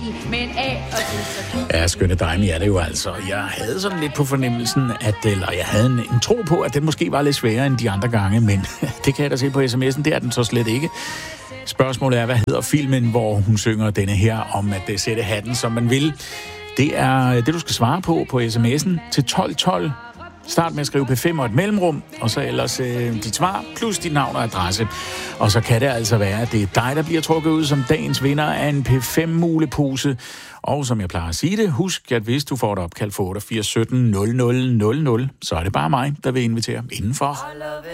med en A, og det er så fint. Ja, skønne dejme er det jo altså. Jeg havde sådan lidt på fornemmelsen, eller jeg havde en tro på, at den måske var lidt sværere end de andre gange, men det kan jeg da se på sms'en, det er den så slet ikke. Spørgsmålet er, hvad hedder filmen, hvor hun synger denne her om at sætte hatten, som man vil. Det er det, du skal svare på sms'en til 1212. Start med at skrive P5 og et mellemrum, og så ellers dit svar, plus dit navn og adresse. Og så kan det altså være, at det er dig, der bliver trukket ud som dagens vinder af en P5-mulepose. Og som jeg plejer at sige det, husk, at hvis du får et opkald for 88 17 00 00, så er det bare mig, der vil invitere indenfor.